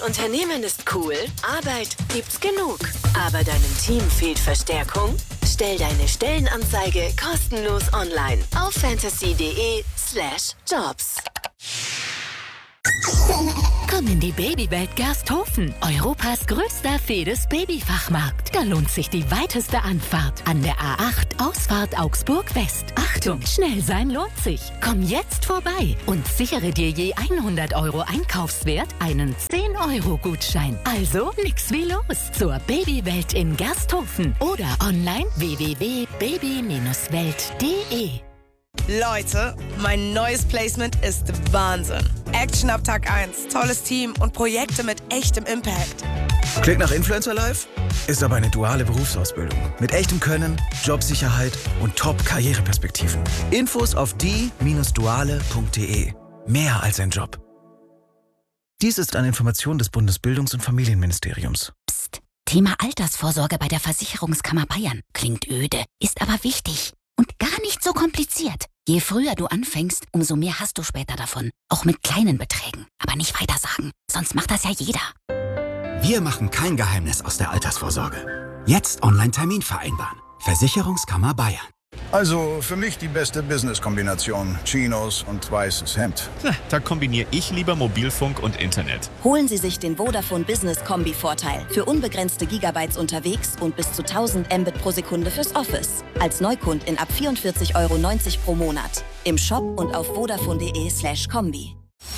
Unternehmen ist cool, Arbeit gibt's genug. Aber deinem Team fehlt Verstärkung? Stell deine Stellenanzeige kostenlos online auf fantasy.de/jobs. Komm in die Babywelt Gersthofen, Europas größter Fedes-Babyfachmarkt. Da lohnt sich die weiteste Anfahrt an der A8 Ausfahrt Augsburg West. Achtung, schnell sein lohnt sich. Komm jetzt vorbei und sichere dir je 100 € Einkaufswert einen 10-€-Gutschein. Also nix wie los zur Babywelt in Gersthofen oder online www.baby-welt.de. Leute, mein neues Placement ist Wahnsinn. Action ab Tag 1, tolles Team und Projekte mit echtem Impact. Klingt nach Influencer Life? Ist aber eine duale Berufsausbildung. Mit echtem Können, Jobsicherheit und Top-Karriereperspektiven. Infos auf die-duale.de. Mehr als ein Job. Dies ist eine Information des Bundesbildungs- und Familienministeriums. Psst, Thema Altersvorsorge bei der Versicherungskammer Bayern. Klingt öde, ist aber wichtig. Und gar nicht so kompliziert. Je früher du anfängst, umso mehr hast du später davon. Auch mit kleinen Beträgen. Aber nicht weiter sagen, sonst macht das ja jeder. Wir machen kein Geheimnis aus der Altersvorsorge. Jetzt Online-Termin vereinbaren. Versicherungskammer Bayern. Also für mich die beste Business-Kombination. Chinos und weißes Hemd. Da kombiniere ich lieber Mobilfunk und Internet. Holen Sie sich den Vodafone Business Kombi-Vorteil. Für unbegrenzte Gigabytes unterwegs und bis zu 1000 Mbit pro Sekunde fürs Office. Als Neukundin ab 44,90 € pro Monat. Im Shop und auf vodafone.de/kombi.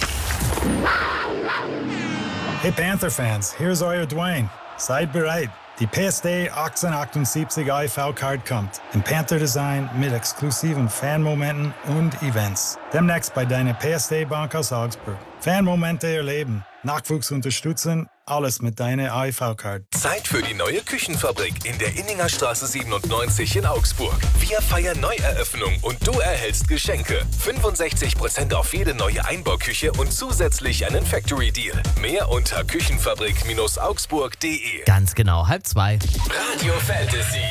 Hey Panther-Fans, here's euer Dwayne. Seid bereit. Die PSD 1878 IV-Card kommt. Im Panther-Design mit exklusiven Fanmomenten und Events. Demnächst bei deiner PSD-Bank aus Augsburg. Fanmomente erleben, Nachwuchs unterstützen, alles mit deiner IV-Card. Zeit für die neue Küchenfabrik in der Inninger Straße 97 in Augsburg. Wir feiern Neueröffnung und du erhältst Geschenke. 65% auf jede neue Einbauküche und zusätzlich einen Factory-Deal. Mehr unter küchenfabrik-augsburg.de. Ganz genau, 1:30. Radio Fantasy.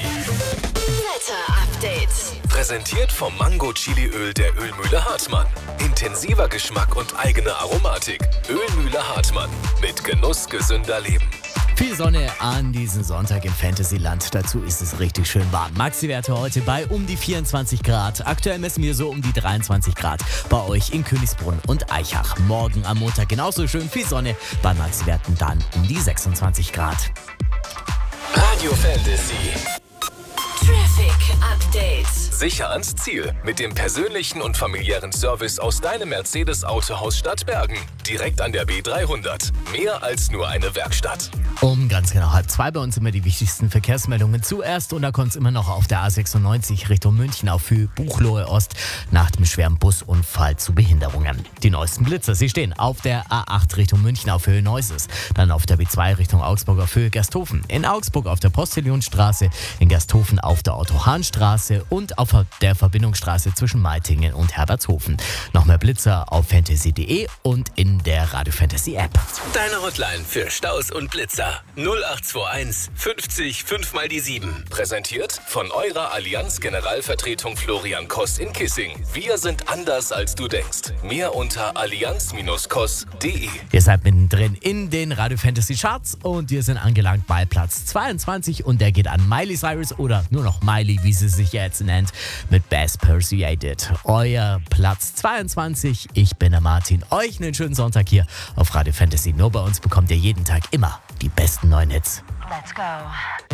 Wetter-Update. Präsentiert vom Mango-Chili-Öl der Ölmühle Hartmann. Intensiver Geschmack und eigene Aromatik. Ölmühle Hartmann. Mit Genuss gesünder Leben. Viel Sonne an diesem Sonntag im Fantasyland. Dazu ist es richtig schön warm. Maxi-Werte heute bei um die 24 Grad. Aktuell messen wir so um die 23 Grad bei euch in Königsbrunn und Eichach. Morgen am Montag genauso schön viel Sonne. Bei Maxi-Werten dann um die 26 Grad. Radio Fantasy. Traffic Update. Sicher ans Ziel mit dem persönlichen und familiären Service aus deinem Mercedes-Autohaus Stadtbergen. Direkt an der B300. Mehr als nur eine Werkstatt. Um ganz genau 1:30 bei uns immer die wichtigsten Verkehrsmeldungen zuerst. Und da kommt es immer noch auf der A96 Richtung München auf Höhe Buchloe Ost nach dem schweren Busunfall zu Behinderungen. Die neuesten Blitzer, sie stehen auf der A8 Richtung München auf Höhe Neuses. Dann auf der B2 Richtung Augsburg auf Höhe Gersthofen. In Augsburg auf der Postillionstraße, in Gersthofen auf der Otto-Hahn-Straße und auf der Verbindungsstraße zwischen Meitingen und Herbertshofen. Noch mehr Blitzer auf fantasy.de und in der Radio Fantasy App. Deine Hotline für Staus und Blitzer. 0821 50 5 mal die 7. Präsentiert von eurer Allianz Generalvertretung Florian Koss in Kissing. Wir sind anders als du denkst. Mehr unter allianz-koss.de. Ihr seid mittendrin in den Radio Fantasy Charts und wir sind angelangt bei Platz 22 und der geht an Miley Cyrus oder nur noch Miley, wie sie sich jetzt nennt, mit Best Persuaded. Euer Platz 22. Ich bin der Martin. Euch einen schönen Sonntag hier auf Radio Fantasy. Nur bei uns bekommt ihr jeden Tag immer die besten neuen Hits. Let's go.